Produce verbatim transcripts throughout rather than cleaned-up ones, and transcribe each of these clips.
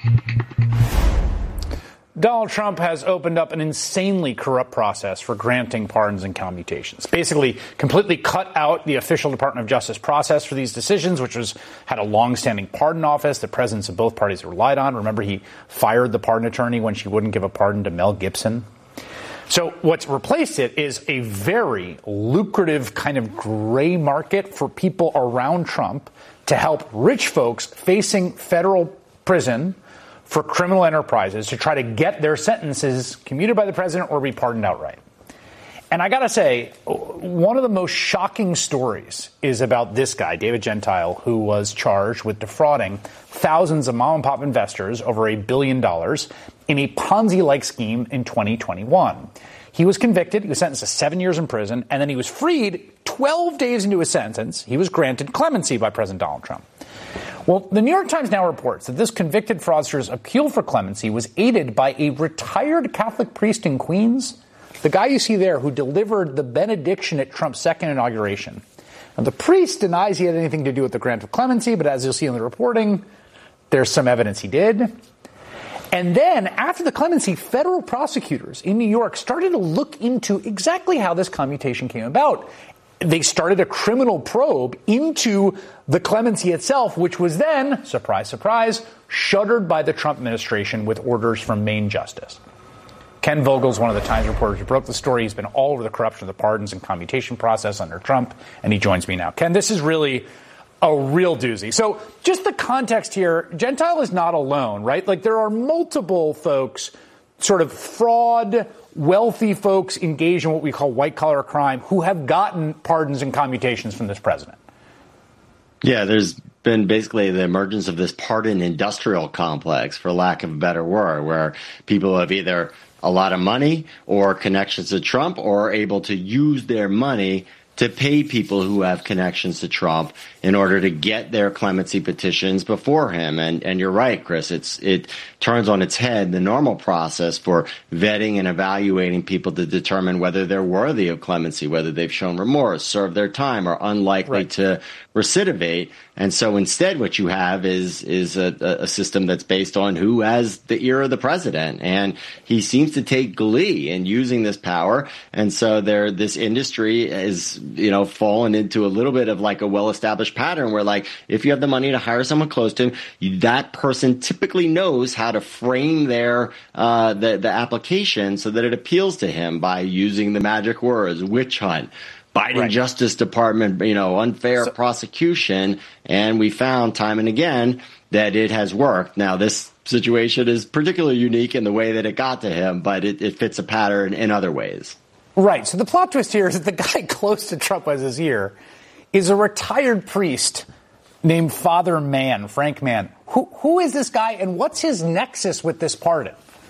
Donald Trump has opened up an insanely corrupt process for granting pardons and commutations. Basically, completely cut out the official Department of Justice process for these decisions, which was had a long-standing pardon office that presidents of both parties relied on. Remember, he fired the pardon attorney when she wouldn't give a pardon to Mel Gibson. So what's replaced it is a very lucrative kind of gray market for people around Trump to help rich folks facing federal prison for criminal enterprises to try to get their sentences commuted by the president or be pardoned outright. And I got to say, one of the most shocking stories is about this guy, David Gentile, who was charged with defrauding thousands of mom and pop investors over a billion dollars in a Ponzi-like scheme in twenty twenty-one. He was convicted. He was sentenced to seven years in prison, and then he was freed twelve days into his sentence. He was granted clemency by President Donald Trump. Well, the New York Times now reports that this convicted fraudster's appeal for clemency was aided by a retired Catholic priest in Queens, the guy you see there who delivered the benediction at Trump's second inauguration. Now, the priest denies he had anything to do with the grant of clemency, but as you'll see in the reporting, there's some evidence he did. And then, after the clemency, federal prosecutors in New York started to look into exactly how this commutation came about. They started a criminal probe into the clemency itself, which was then, surprise, surprise, shuttered by the Trump administration with orders from Maine Justice. Ken Vogel's one of the Times reporters who broke the story. He's been all over the corruption of the pardons and commutation process under Trump, and he joins me now. Ken, this is really a real doozy. So just the context here, Gentile is not alone, right? Like there are multiple folks, sort of fraud, wealthy folks engaged in what we call white-collar crime who have gotten pardons and commutations from this president. Yeah, there's been basically the emergence of this pardon industrial complex, for lack of a better word, where people have either a lot of money or connections to Trump or are able to use their money to pay people who have connections to Trump in order to get their clemency petitions before him. And and you're right, Chris. It's it turns on its head the normal process for vetting and evaluating people to determine whether they're worthy of clemency, whether they've shown remorse, served their time, or unlikely right. to recidivate. And so instead what you have is is a, a system that's based on who has the ear of the president. And he seems to take glee in using this power. And so there this industry is, you know, fallen into a little bit of like a well-established pattern where, like, if you have the money to hire someone close to him, you, that person typically knows how to frame their uh, the, the application so that it appeals to him by using the magic words, witch hunt, Biden right. Justice Department, you know, unfair so, prosecution. And we found time and again that it has worked. Now, this situation is particularly unique in the way that it got to him, but it, it fits a pattern in other ways. Right. So the plot twist here is that the guy close to Trump as his ear is a retired priest named Father Mann, Frank Mann. Who, who is this guy and what's his nexus with this pardon?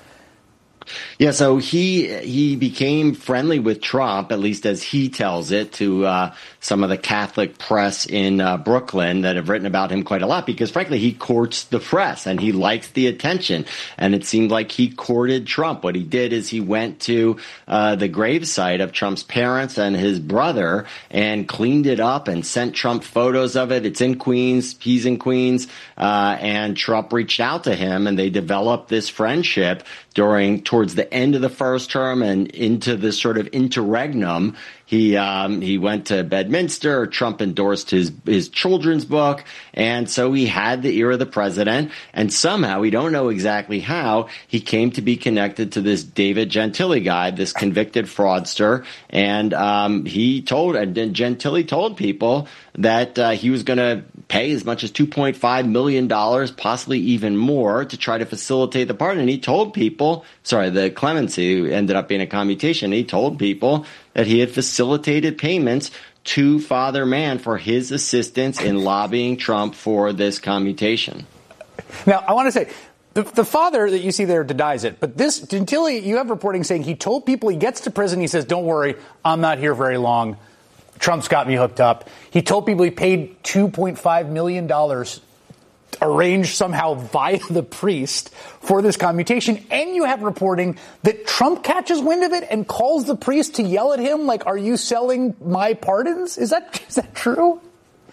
Yeah, so he he became friendly with Trump, at least as he tells it, to uh, some of the Catholic press in uh, Brooklyn that have written about him quite a lot because, frankly, he courts the press and he likes the attention. And it seemed like he courted Trump. What he did is he went to uh, the gravesite of Trump's parents and his brother and cleaned it up and sent Trump photos of it. It's in Queens. He's in Queens. Uh, and Trump reached out to him and they developed this friendship during towards the end of the first term and into this sort of interregnum. He um, he went to Bedminster. Trump endorsed his his children's book, and so he had the ear of the president. And somehow, we don't know exactly how, he came to be connected to this David Gentile guy, this convicted fraudster. And um, he told, and Gentile told people that uh, he was going to pay as much as two point five million dollars, possibly even more, to try to facilitate the pardon. And he told people, sorry, the clemency ended up being a commutation. He told people that he had facilitated payments to Father Mann for his assistance in lobbying Trump for this commutation. Now, I want to say, the, the father that you see there denies it, but this, Gentile, you have reporting saying he told people he gets to prison, he says, don't worry, I'm not here very long. Trump's got me hooked up. He told people he paid two point five million dollars arranged somehow via the priest for this commutation. And you have reporting that Trump catches wind of it and calls the priest to yell at him like, are you selling my pardons? Is that is that true?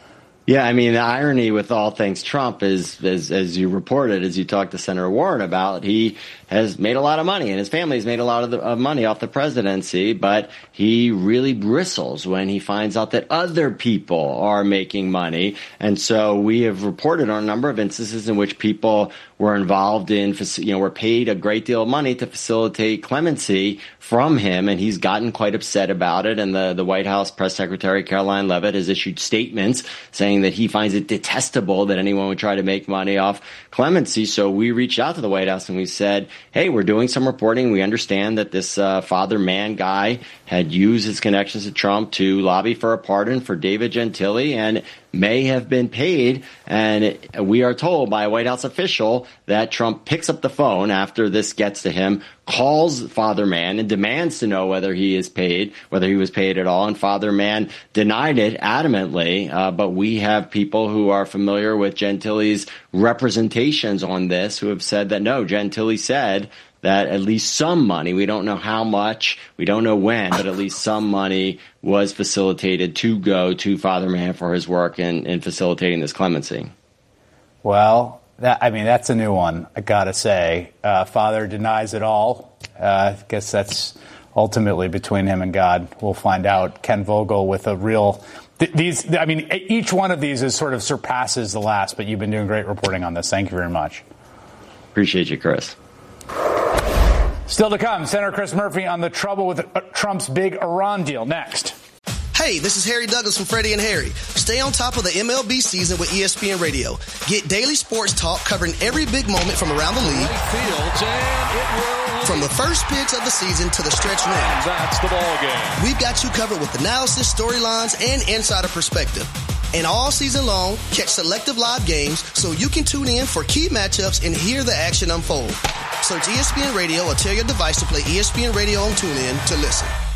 Yeah, I mean, the irony with all things Trump is, is, as you reported, as you talked to Senator Warren about, he has made a lot of money and his family has made a lot of, the, of money off the presidency, but he really bristles when he finds out that other people are making money. And so we have reported on a number of instances in which people were involved in, you know, were paid a great deal of money to facilitate clemency from him, and he's gotten quite upset about it. And the, the White House press secretary, Caroline Leavitt, has issued statements saying that he finds it detestable that anyone would try to make money off clemency. So we reached out to the White House and we said, hey, we're doing some reporting. We understand that this uh, Father Mann guy had used his connections to Trump to lobby for a pardon for David Gentile and may have been paid. And we are told by a White House official that Trump picks up the phone after this gets to him, calls Father Mann and demands to know whether he is paid, whether he was paid at all. And Father Mann denied it adamantly. Uh, but we have people who are familiar with Gentile's representations on this who have said that no, Gentile said that at least some money, we don't know how much, we don't know when, but at least some money was facilitated to go to Father Mann for his work in, in facilitating this clemency. Well, that, I mean, that's a new one, I got to say. Uh, Father denies it all. Uh, I guess that's ultimately between him and God. We'll find out. Ken Vogel with a real... Th- these, I mean, each one of these is sort of surpasses the last, but you've been doing great reporting on this. Thank you very much. Appreciate you, Chris. Still to come, Senator Chris Murphy on the trouble with Trump's big Iran deal. Next. Hey, this is Harry Douglas from Freddie and Harry. Stay on top of the M L B season with E S P N Radio. Get daily sports talk covering every big moment from around the league. From the first pitch of the season to the stretch run. That's the ball game. We've got you covered with analysis, storylines, and insider perspective. And all season long, catch selective live games so you can tune in for key matchups and hear the action unfold. Search E S P N Radio or tell your device to play E S P N Radio on TuneIn to listen.